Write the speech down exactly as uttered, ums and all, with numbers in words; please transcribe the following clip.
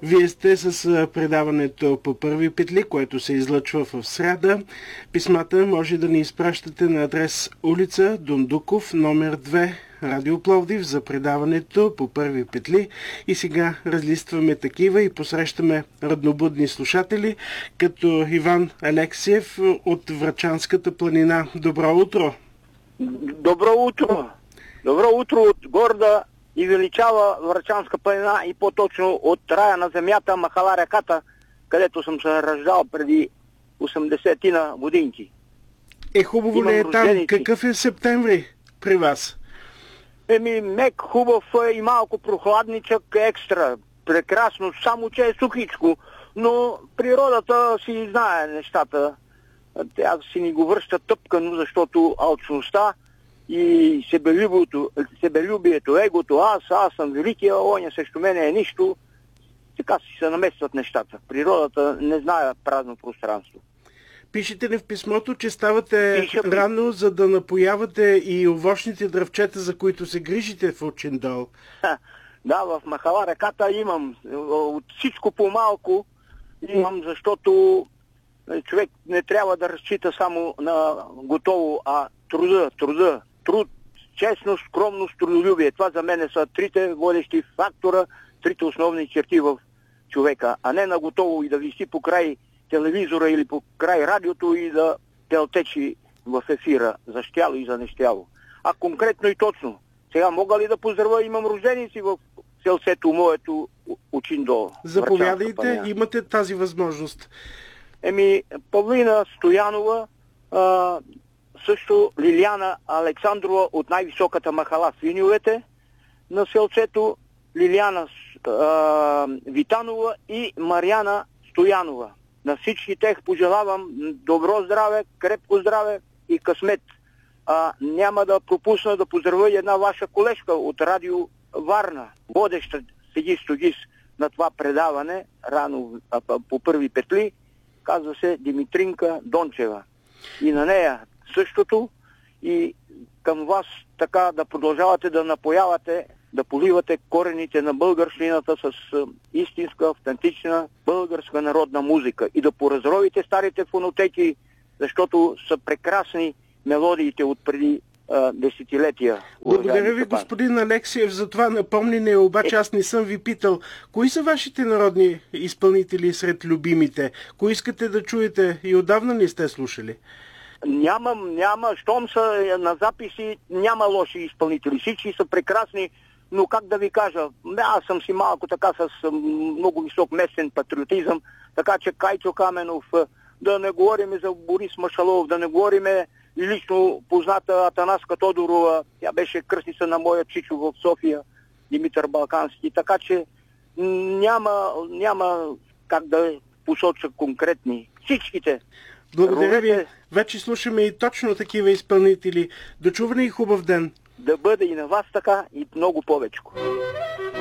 Вие сте с предаването по първи петли, което се излъчва в сряда. Писмата може да ни изпращате на адрес улица Дундуков, номер две, Радио Пловдив, за предаването по първи петли. И сега разлистваме такива и посрещаме раднобудни слушатели, като Иван Алексиев от Врачанската планина. Добро утро! Добро утро! Добро утро от горда и величава Врачанска планина и по-точно от рая на земята, махала реката, където съм се раждал преди осемдесетина годинки. Е, хубаво ли е там? Какъв е септември при вас? Еми, мек, хубав е и малко прохладничък екстра. Прекрасно, само че е сухичко. Но природата си знае нещата. Тя си ни го връща тъпкано, защото алчността и себелюбието, себелюбието, егото, аз, аз съм великия, оня срещу мене е нищо. Така си се наместват нещата. Природата не знае празно пространство. Пишете ни в писмото, че ставате Пиша... рано, за да напоявате и овощните дръвчета, за които се грижите в Очиндол. Да, в махала реката имам. От всичко по-малко имам, защото човек не трябва да разчита само на готово, а труда, труда, труд, честност, скромност, трудолюбие. Това за мен са трите водещи фактора, трите основни черти в човека, а не на готово и да виси по край телевизора или по край радиото и да телтечи в ефира за щяло и за нещяло. А конкретно и точно. Сега мога ли да поздравя, имам рожденици в селцето моето Очиндол. Заповядайте, имате тази възможност. Еми, Павлина Стоянова, а, също Лиляна Александрова от най-високата махала Свиньовете на селцето, Лиляна а, Витанова и Мариана Стоянова. На всички тех пожелавам добро здраве, крепко здраве и късмет. А, няма да пропусна да поздравя една ваша колежка от Радио Варна, водеща седи стогис на това предаване, рано а, по първи петли, казва се Димитринка Дончева. И на нея същото, и към вас така да продължавате да напоявате, да поливате корените на българщината с истинска, автентична българска народна музика и да поразровите старите фонотеки, защото са прекрасни мелодиите от преди а, десетилетия. Благодаря ви, господин Алексиев, за това напомнене, обаче аз не съм ви питал. Кои са вашите народни изпълнители сред любимите? Кои искате да чуете и отдавна не сте слушали? Нямам, няма, щом са на записи, няма лоши изпълнители. Всички са прекрасни, но как да ви кажа, аз съм си малко така с много висок местен патриотизъм, така че Кайчо Каменов, да не говорим за Борис Машалов, да не говорим и лично позната Атанаска Тодорова, тя беше кръстница на моя чичо в София, Димитър Балкански, така че няма, няма как да посоча конкретни. Всичките. Благодаря ви. Вече слушаме и точно такива изпълнители. До чуване и хубав ден. Да бъде и на вас така, и много повече.